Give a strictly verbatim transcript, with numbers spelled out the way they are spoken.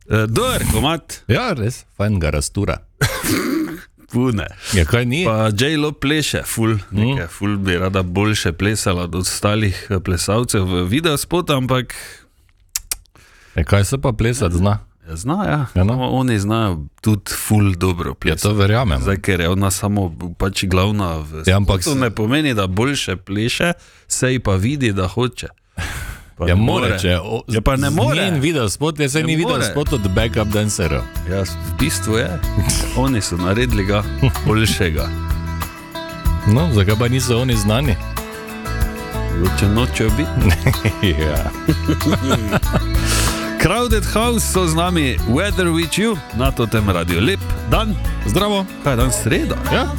Uh, dober komat. Ja, res, fajn ga rastura. Pune. Ja, kaj ni? Pa J-Lo pleše, ful, nekaj, ful bi rada boljše plesala od ostalih plesalcev v videospotu, ampak... E, kaj se pa plesati zna? Ja, zna, ja. Ja, no. No, oni znajo tudi ful dobro plesati. Ja, to verjamem. Zdaj, ker je ona samo pač glavna v spotu, Ja, ampak... ne pomeni, da boljše pleše, se ji pa vidi, da hoče. Pa Ja, ne more, če... O, Ja, pa ne more. Njen videospot je, saj Ne ni more. videospot od backup dancerov. Ja, v bistvu je. Oni so naredili ga boljšega. No, zakaj pa niso oni znani? Če nočejo biti. Ja. Crowded House so z nami, Weather With You, na to tem radio. Lep dan. Zdravo. Kaj je dan, sreda? Ja.